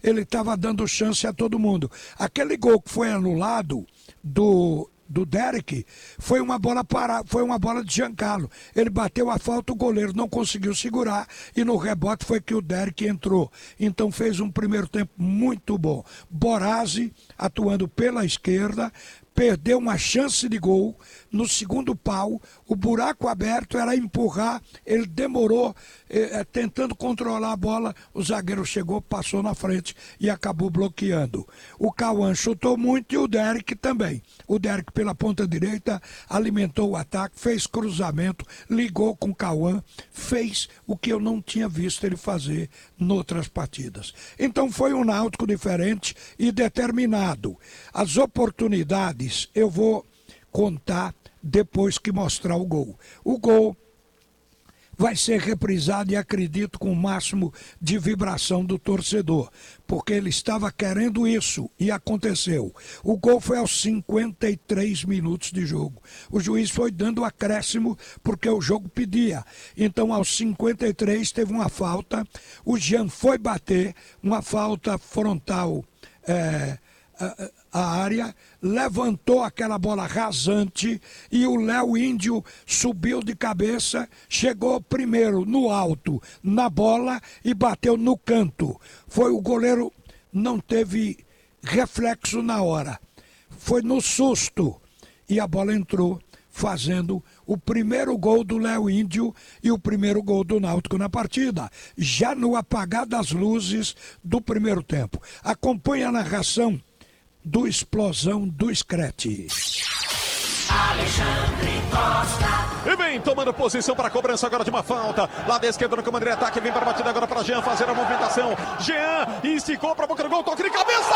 ele estava dando chance a todo mundo. Aquele gol que foi anulado do Derek foi uma bola de Giancarlo. Ele bateu a falta, o goleiro não conseguiu segurar e no rebote foi que o Derek entrou. Então fez um primeiro tempo muito bom. Borazzi atuando pela esquerda, perdeu uma chance de gol no segundo pau, o buraco aberto era empurrar, ele demorou tentando controlar a bola, o zagueiro chegou, passou na frente e acabou bloqueando. O Cauã chutou muito e o Derek também. O Derek pela ponta direita alimentou o ataque, fez cruzamento, ligou com o Cauã, fez o que eu não tinha visto ele fazer noutras partidas. Então foi um Náutico diferente e determinado. As oportunidades eu vou contar depois que mostrar o gol. O gol vai ser reprisado e acredito com o máximo de vibração do torcedor, porque ele estava querendo isso e aconteceu. O gol foi aos 53 minutos de jogo. O juiz foi dando acréscimo porque o jogo pedia. Então aos 53 teve uma falta, o Jean foi bater, uma falta frontal a área, levantou aquela bola rasante e o Léo Índio subiu de cabeça, chegou primeiro no alto, na bola e bateu no canto. O goleiro não teve reflexo na hora, foi no susto e a bola entrou, fazendo o primeiro gol do Léo Índio e o primeiro gol do Náutico na partida, já no apagar das luzes do primeiro tempo. Acompanhe a narração do Explosão do Screte. Alexandre Costa. E vem tomando posição para a cobrança agora de uma falta. Lá da esquerda no comando de ataque, vem para a batida agora para Jean fazer a movimentação. Jean esticou para a boca do gol, toque de cabeça!